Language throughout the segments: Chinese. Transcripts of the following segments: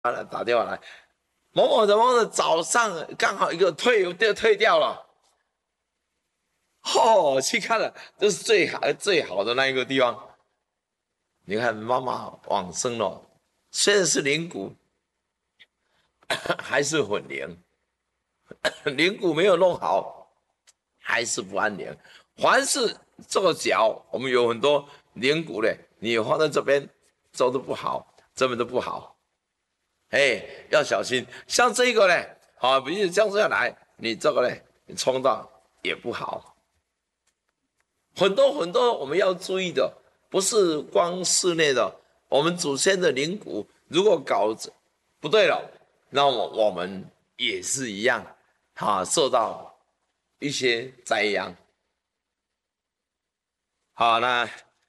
打电话来，某某的早上刚好一个退掉了，去看了，这是最好的那一个地方。你看妈妈往生了，虽然是灵骨，还是混灵，灵骨没有弄好，还是不安宁。凡是这个脚，我们有很多灵骨的，你放在这边走的不好，这边都不好。要小心。像这个呢，比如这样下来，你这个呢，你冲到也不好。很多我们要注意的，不是光室内的，我们祖先的灵骨如果搞不对了，那我们也是一样，受到一些灾殃。好，那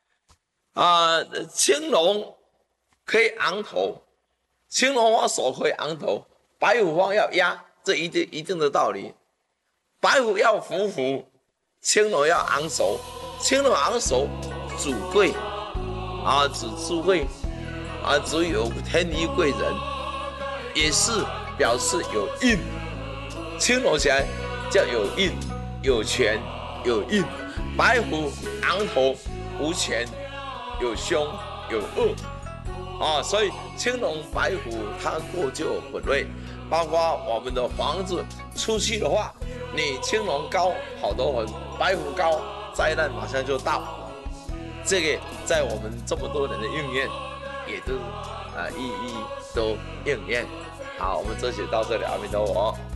青龙可以昂头。青龙花手可以昂头，白虎方要压，这一定的道理。白虎要伏，青龙要昂首。青龙昂首主贵主智慧主有天衣贵人，也是表示有印。青龙起来叫有印、有权、有印。白虎昂头无权、有凶、有恶。所以青龙白虎它过就本位，包括我们的房子出去的话，你青龙高好多很，白虎高灾难马上就到。这个在我们这么多人的应验，也都一一都应验。好，我们这节到这里，阿弥陀佛。